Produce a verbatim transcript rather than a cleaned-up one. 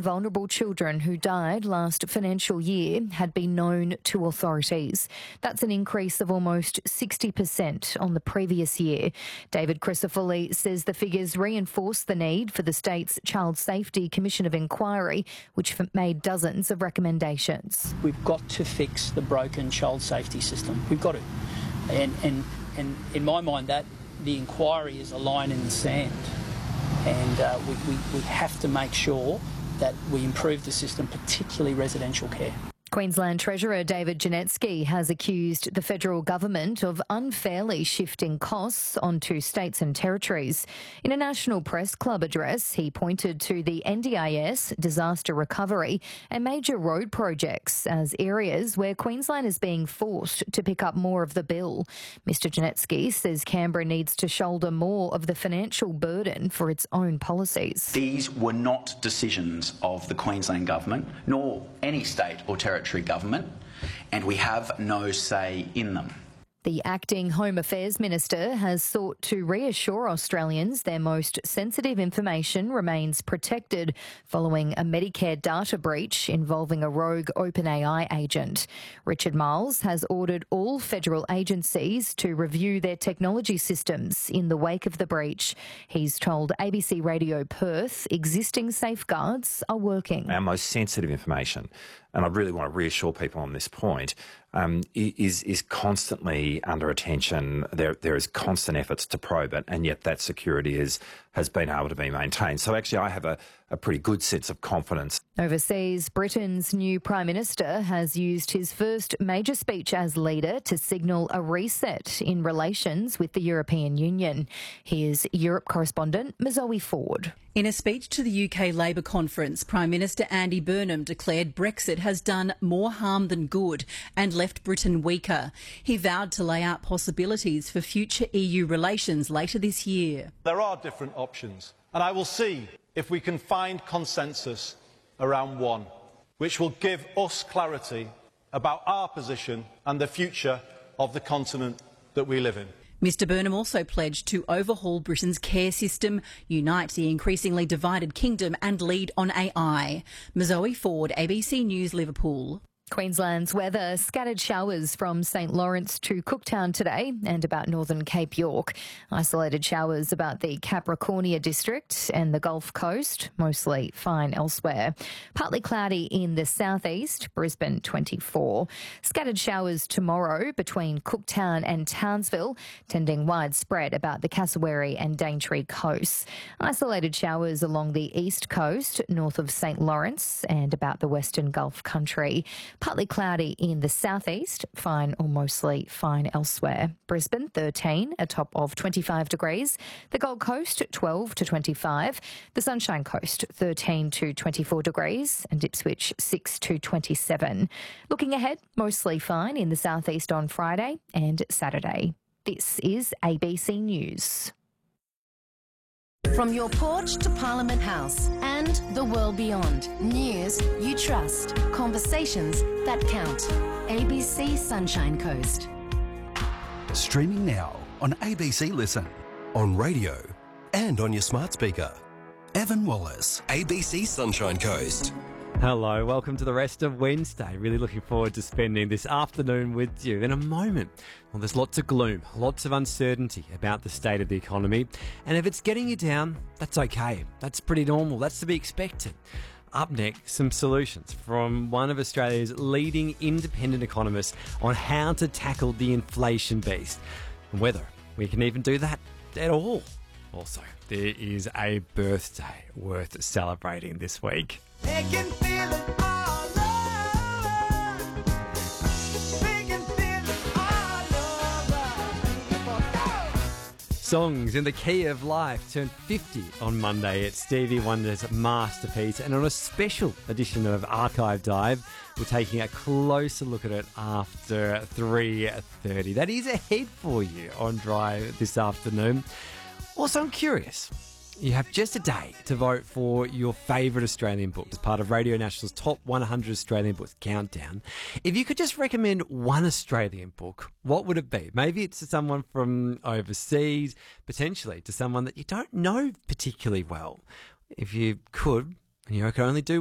vulnerable children who died last financial year had been known to authorities. That's an increase of almost sixty percent on the previous year. David Crisafulli says the figures reinforce the need for the state's Child Safety Commission of Inquiry, which made dozens of recommendations. We've got to fix the broken child safety system. We've got to. And, and, and in my mind, that the inquiry is a line in the sand. And uh, we, we, we have to make sure that we improve the system, particularly residential care. Queensland Treasurer David Janetsky has accused the federal government of unfairly shifting costs onto states and territories. In a National Press Club address, he pointed to the N D I S, disaster recovery and major road projects as areas where Queensland is being forced to pick up more of the bill. Mister Janetsky says Canberra needs to shoulder more of the financial burden for its own policies. These were not decisions of the Queensland government, nor any state or territory government, and we have no say in them. The acting Home Affairs Minister has sought to reassure Australians their most sensitive information remains protected following a Medicare data breach involving a rogue OpenAI agent. Richard Marles has ordered all federal agencies to review their technology systems in the wake of the breach. He's told A B C Radio Perth existing safeguards are working. Our most sensitive information, and I really want to reassure people on this point, um, is is constantly under attention. There there is constant efforts to probe it, and yet that security is has been able to be maintained. So actually I have a, a pretty good sense of confidence. Overseas, Britain's new Prime Minister has used his first major speech as leader to signal a reset in relations with the European Union. Here's Europe correspondent Mazoe Ford. In a speech to the U K Labour conference, Prime Minister Andy Burnham declared Brexit has done more harm than good and left Britain weaker. He vowed to lay out possibilities for future E U relations later this year. There are different options, and I will see if we can find consensus around one, which will give us clarity about our position and the future of the continent that we live in. Mr Burnham also pledged to overhaul Britain's care system, unite the increasingly divided kingdom and lead on A I. Mazoe Ford, A B C News, Liverpool. Queensland's weather, scattered showers from St Lawrence to Cooktown today and about northern Cape York. Isolated showers about the Capricornia district and the Gulf Coast, mostly fine elsewhere. Partly cloudy in the southeast, Brisbane twenty-four. Scattered showers tomorrow between Cooktown and Townsville, tending widespread about the Cassowary and Daintree coasts. Isolated showers along the east coast, north of St Lawrence and about the western Gulf country. Partly cloudy in the southeast, fine or mostly fine elsewhere. Brisbane thirteen, a top of twenty-five degrees. The Gold Coast twelve to twenty-five. The Sunshine Coast thirteen to twenty-four degrees and Ipswich six to twenty-seven. Looking ahead, mostly fine in the southeast on Friday and Saturday. This is A B C News. From your porch to Parliament House and the world beyond. News you trust. Conversations that count. A B C Sunshine Coast. Streaming now on A B C Listen, on radio and on your smart speaker. Evan Wallace, A B C Sunshine Coast. Hello, welcome to the rest of Wednesday. Really looking forward to spending this afternoon with you. In a moment, well, there's lots of gloom, lots of uncertainty about the state of the economy. And if it's getting you down, that's okay. That's pretty normal. That's to be expected. Up next, some solutions from one of Australia's leading independent economists on how to tackle the inflation beast and whether we can even do that at all. Also, there is a birthday worth celebrating this week. They can feel it all over. They can feel it all over. Songs in the Key of Life turned fifty on Monday. It's Stevie Wonder's masterpiece. And on a special edition of Archive Dive, we're taking a closer look at it after three thirty. That is ahead for you on Drive this afternoon. Also, I'm curious. You have just a day to vote for your favourite Australian book as part of Radio National's Top one hundred Australian Books Countdown. If you could just recommend one Australian book, what would it be? Maybe it's to someone from overseas, potentially to someone that you don't know particularly well. If you could, and you can only do